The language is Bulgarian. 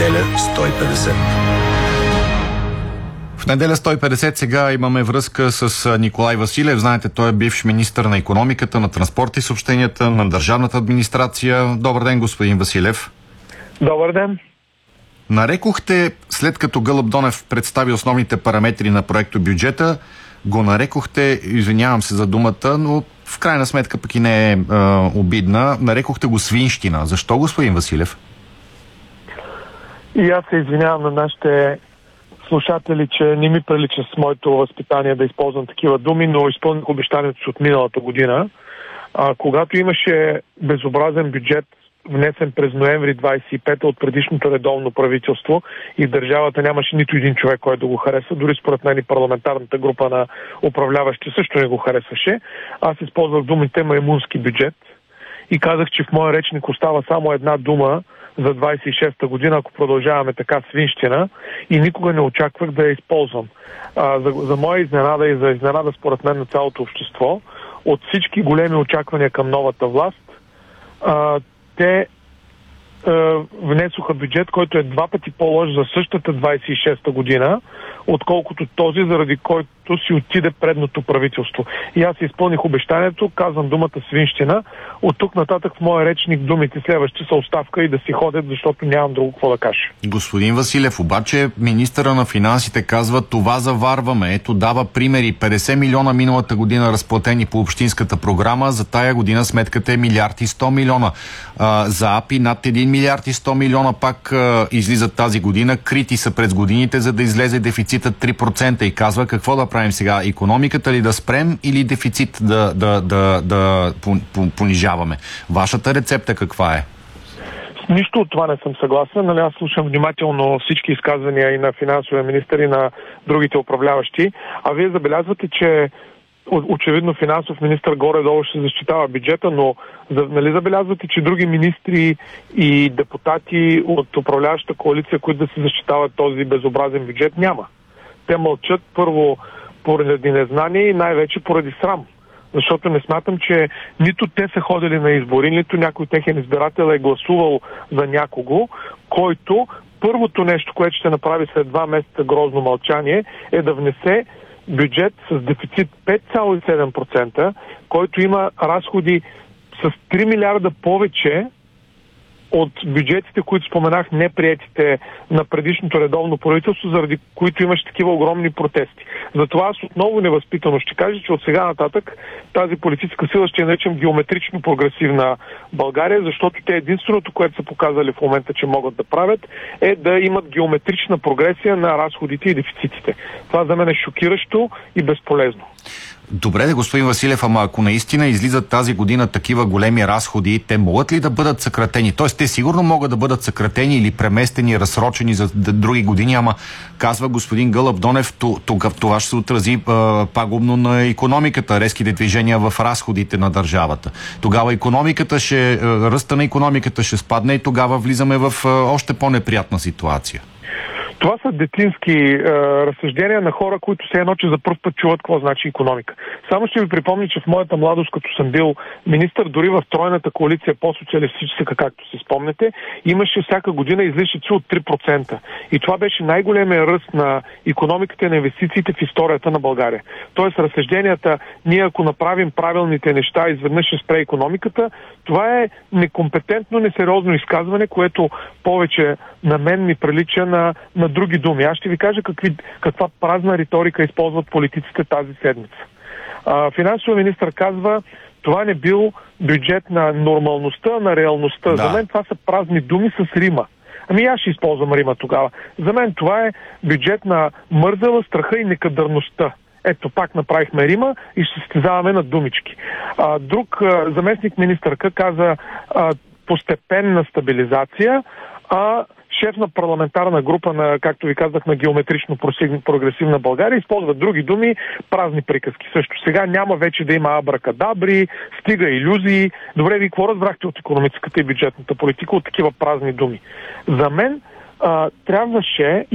неделя 150. В неделя 150 сега имаме връзка с Николай Василев. Знаете, той е бивш министър на икономиката, на транспорта и съобщенията, на държавната администрация. Добър ден, господин Василев. Добър ден. Нарекохте, след като Гълъб Донев представи основните параметри на проекто бюджета, го нарекохте, извинявам се за думата, но в крайна сметка пък и не е обидна, нарекохте го свинщина. Защо, господин Василев? И аз се извинявам на нашите слушатели, че не ми прилича с моето възпитание да използвам такива думи, но изпълних обещанието си от миналата година. Когато имаше безобразен бюджет, внесен през ноември 25 от предишното редовно правителство и в държавата нямаше нито един човек, който да го хареса, дори според мен и парламентарната група на управляващи също не го харесваше. Аз използвах думите маймунски бюджет и казах, че в моя речник остава само една дума за 26-та година, ако продължаваме така, свинщина, и никога не очаквах да я използвам. За моя изненада и за изненада според мен на цялото общество, от всички големи очаквания към новата власт, те внесоха бюджет, който е 2 пъти по-лош за същата 26-та година, отколкото този, заради който си отиде предното правителство. И аз изпълних обещанието, казвам думата свинщина. От тук нататък в моя речник думите следващи са оставка и да си ходят, защото нямам друго какво да кажа. Господин Василев, обаче министъра на финансите казва, това заварваме. Ето, дава примери. 50 милиона миналата година разплатени по общинската програма, за тая година сметката е 1 милиард и 100 милиона. За АПИ над 1 милиард и 100 милиона пак излизат тази година. Крити са през годините, за да излезе дефицитът 3% и казва, какво да правим сега? Икономиката ли да спрем или дефицит да понижаваме? Вашата рецепта каква е? С нищо от това не съм съгласен. Аз слушам внимателно всички изказвания и на финансовия министър, и на другите управляващи. А вие забелязвате, че очевидно финансов министър горе-долу ще защитава бюджета, но нали забелязвате, че други министри и депутати от управляващата коалиция, които да се защитават този безобразен бюджет, няма. Те мълчат първо поради незнание и най-вече поради срам. Защото не смятам, че нито те са ходили на избори, нито някой техен избирател е гласувал за някого, който първото нещо, което ще направи след 2 месеца грозно мълчание, е да внесе бюджет с дефицит 5,7%, който има разходи с 3 милиарда повече от бюджетите, които споменах, неприетите на предишното редовно правителство, заради които имаше такива огромни протести. Затова аз отново невъзпитано ще кажа, че от сега нататък тази политическа сила ще наричам геометрично прогресивна България, защото те единственото, което са показали в момента, че могат да правят, е да имат геометрична прогресия на разходите и дефицитите. Това за мен е шокиращо и безполезно. Добре, господин Василев, ама ако наистина излизат тази година такива големи разходи, те могат ли да бъдат съкратени? Тоест, те сигурно могат да бъдат съкратени или преместени, разсрочени за други години, ама казва господин Гълъб Донев, това ще се отрази пагубно на икономиката, резките движения в разходите на държавата. Тогава ръста на икономиката ще спадне и тогава влизаме в още по-неприятна ситуация. Това са детински разсъждения на хора, които все едно, че за пръв път чуват какво значи икономика. Само ще ви припомня, че в моята младост, като съм бил министър, дори в тройната коалиция по-социалистическа, както си спомнете, имаше всяка година излишъци от 3%. И това беше най-големия ръст на икономиката и на инвестициите в историята на България. Тоест разсъжденията, ние ако направим правилните неща, изведнъж ще спре икономиката, това е некомпетентно, несериозно изказване, което повече на мен ми прилича на други думи. Аз ще ви кажа каква празна риторика използват политиците тази седмица. Финансовият министър казва, това не бил бюджет на нормалността, на реалността. Да. За мен това са празни думи с рима. Ами аз ще използвам рима тогава. За мен това е бюджет на мързела, страха и некадърността. Ето, пак направихме рима и ще състезаваме на думички. Друг заместник министърка каза постепенна стабилизация, а шеф на парламентарна група на, както ви казах, на геометрично прогресивна България, използват други думи, празни приказки. Също сега няма вече да има абракадабри, стига илюзии. Добре, ви какво разбрахте от икономическата и бюджетната политика от такива празни думи? За мен трябваше